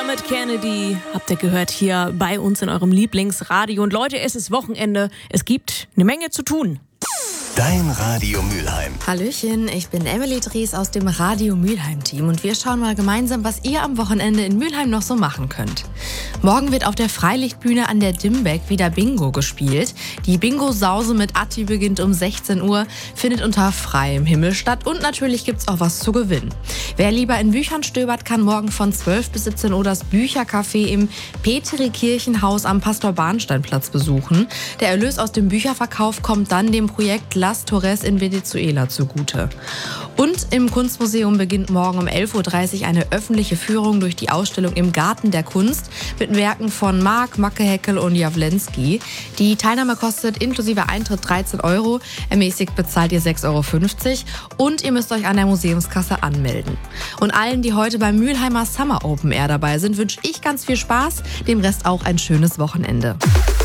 mit Kennedy habt ihr gehört hier bei uns in eurem Lieblingsradio. Und Leute, es ist Wochenende. Es gibt eine Menge zu tun. Dein Radio Mülheim. Hallöchen, ich bin Emily Dries aus dem Radio Mülheim-Team und wir schauen mal gemeinsam, was ihr am Wochenende in Mülheim noch so machen könnt. Morgen wird auf der Freilichtbühne an der Dimbeck wieder Bingo gespielt. Die Bingo-Sause mit Atti beginnt um 16 Uhr, findet unter freiem Himmel statt und natürlich gibt's auch was zu gewinnen. Wer lieber in Büchern stöbert, kann morgen von 12 bis 17 Uhr das Büchercafé im Petri-Kirchenhaus am Pastor-Bahnstein-Platz besuchen. Der Erlös aus dem Bücherverkauf kommt dann dem Projekt Las Torres in Venezuela zugute. Und im Kunstmuseum beginnt morgen um 11.30 Uhr eine öffentliche Führung durch die Ausstellung im Garten der Kunst mit Werken von Mark, Mackeheckel und Jawlensky. Die Teilnahme kostet inklusive Eintritt 13 €, ermäßigt bezahlt ihr 6,50 € und ihr müsst euch an der Museumskasse anmelden. Und allen, die heute beim Mülheimer Summer Open Air dabei sind, wünsche ich ganz viel Spaß, dem Rest auch ein schönes Wochenende.